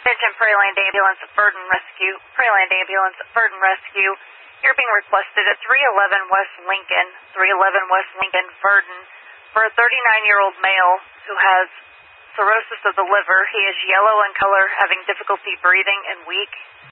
Attention Prairieland Ambulance at Verdon Rescue. Prairieland Ambulance at Verdon Rescue. You're being requested at 311 West Lincoln, 311 West Lincoln, Verdon, for a 39-year-old male who has cirrhosis of the liver. He is yellow in color, having difficulty breathing and weak.